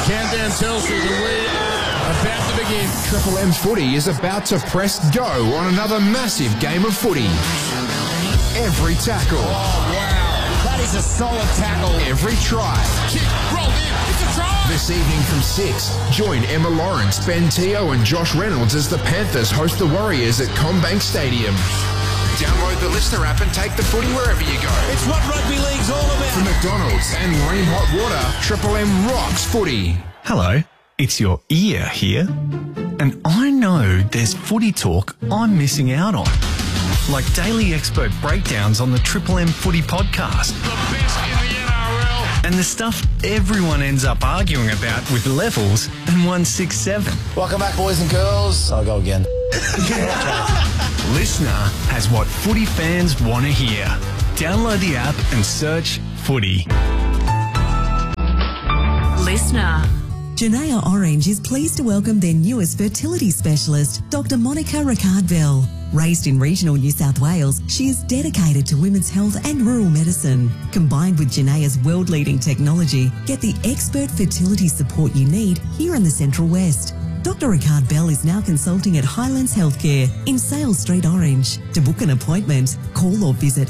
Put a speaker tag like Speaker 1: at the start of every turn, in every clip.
Speaker 1: countdown tells you that we are about to begin.
Speaker 2: Triple M Footy is about to press go on another massive game of footy. Every tackle.
Speaker 1: Oh, wow. That is a solid tackle.
Speaker 2: Every try.
Speaker 1: Kick, rolled in. It's a try.
Speaker 2: This evening from 6, join Emma Lawrence, Ben Teo and Josh Reynolds as the Panthers host the Warriors at CommBank Stadium. Download the Listener app and take the footy wherever you go.
Speaker 1: It's what rugby league's all about.
Speaker 2: From McDonald's and Ream Hot Water, Triple M rocks footy.
Speaker 3: Hello, it's your ear here. And I know there's footy talk I'm missing out on. Like daily expert breakdowns on the Triple M Footy podcast.
Speaker 1: The best in the NRL.
Speaker 3: And the stuff everyone ends up arguing about with Levels and 167.
Speaker 4: Welcome back, boys and girls. I'll go again.
Speaker 3: Listener has what footy fans want to hear. Download the app and search footy.
Speaker 5: Listener. Janaya Orange is pleased to welcome their newest fertility specialist, Dr. Monica Ricard-Bell. Raised in regional New South Wales, she is dedicated to women's health and rural medicine. Combined with Janaya's world-leading technology, get the expert fertility support you need here in the Central West. Dr. Ricard-Bell is now consulting at Highlands Healthcare in Sales Street, Orange. To book an appointment, call or visit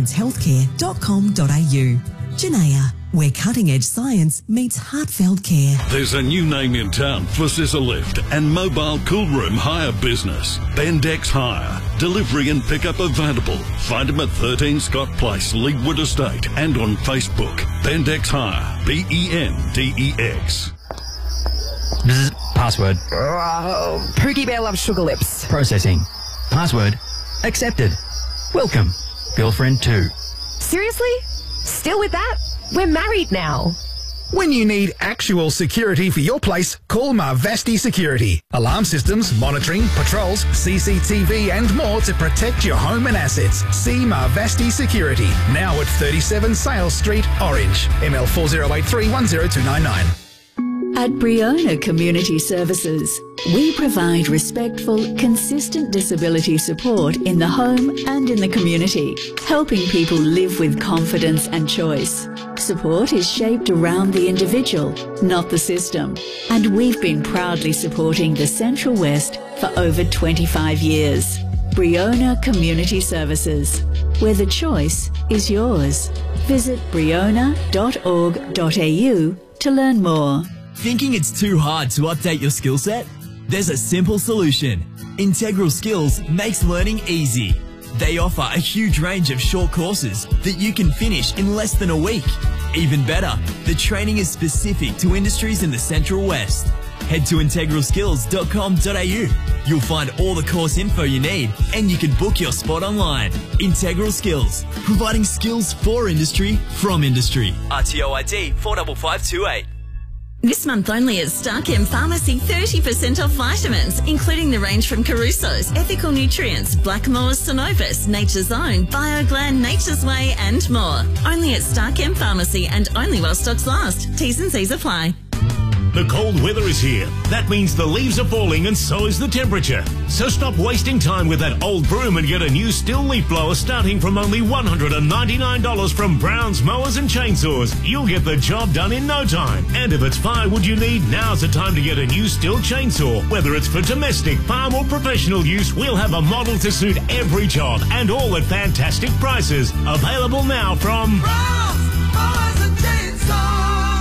Speaker 5: highlandshealthcare.com.au. Janaya, where cutting-edge science meets heartfelt care.
Speaker 6: There's a new name in town for Scissor Lift and mobile cool room hire business. Bendex Hire. Delivery and pickup available. Find them at 13 Scott Place, Leadwood Estate, and on Facebook. Bendex Hire. BENDEX.
Speaker 7: Password.
Speaker 8: Pookie Bear loves sugar lips.
Speaker 7: Processing. Password. Accepted. Welcome. Girlfriend 2.
Speaker 8: Seriously? Still with that? We're married now.
Speaker 9: When you need actual security for your place, call Marvasti Security. Alarm systems, monitoring, patrols, CCTV and more to protect your home and assets. See Marvasti Security, now at 37 Sales Street, Orange. ML 4083 10299.
Speaker 10: At Briona Community Services, we provide respectful, consistent disability support in the home and in the community, helping people live with confidence and choice. Support is shaped around the individual, not the system, and we've been proudly supporting the Central West for over 25 years. Briona Community Services, where the choice is yours. Visit briona.org.au to learn more.
Speaker 11: Thinking it's too hard to update your skill set? There's a simple solution. Integral Skills makes learning easy. They offer a huge range of short courses that you can finish in less than a week. Even better, the training is specific to industries in the Central West. Head to integralskills.com.au. You'll find all the course info you need and you can book your spot online. Integral Skills, providing skills for industry from industry. RTO ID 45528.
Speaker 5: This month only at Starchem Pharmacy, 30% off vitamins, including the range from Caruso's, Ethical Nutrients, Blackmore's Synovus, Nature's Own, BioGland, Nature's Way and more. Only at Starchem Pharmacy and only while stocks last. T's and C's apply.
Speaker 12: The cold weather is here. That means the leaves are falling and so is the temperature. So stop wasting time with that old broom and get a new Stihl leaf blower starting from only $199 from Brown's Mowers and Chainsaws. You'll get the job done in no time. And if it's firewood you need, now's the time to get a new Stihl chainsaw. Whether it's for domestic, farm or professional use, we'll have a model to suit every job and all at fantastic prices. Available now from Brown's Mowers and Chainsaws.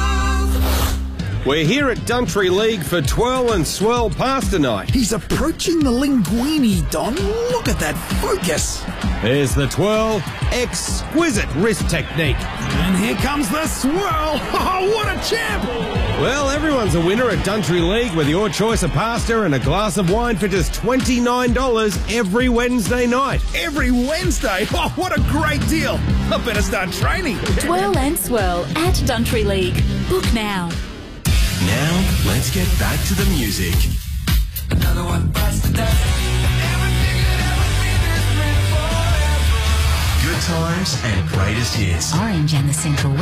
Speaker 13: We're here at Duntry League for Twirl and Swirl Pasta Night.
Speaker 9: He's approaching the linguine, Don. Look at that focus.
Speaker 13: There's the twirl. Exquisite wrist technique.
Speaker 9: And here comes the swirl. Oh, what a champ.
Speaker 13: Well, everyone's a winner at Duntry League with your choice of pasta and a glass of wine for just $29 every Wednesday night.
Speaker 9: Every Wednesday? Oh, what a great deal. I better start training.
Speaker 10: Twirl and Swirl at Duntry League. Book now.
Speaker 3: Now, let's get back to the music.
Speaker 14: Another one bites the dust.
Speaker 3: Good times and greatest hits.
Speaker 5: Orange and the Central West.